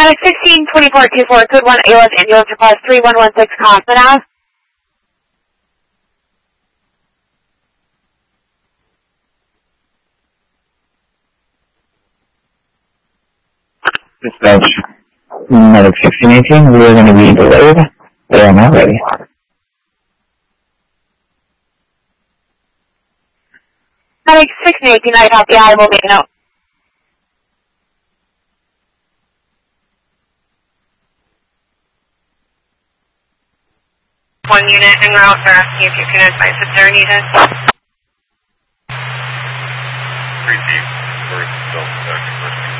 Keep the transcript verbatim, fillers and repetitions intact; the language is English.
Medic sixteen twenty-four twenty-four, code one, A L S ambulance request three one one six Hospital. Dispatch, Medic sixteen eighteen, we're going to be delayed. They are not ready. Medic sixteen eighteen, I copy, I will make a note. One unit en route, they're asking if you can advise if they're needed. Three teams, first, self-protection,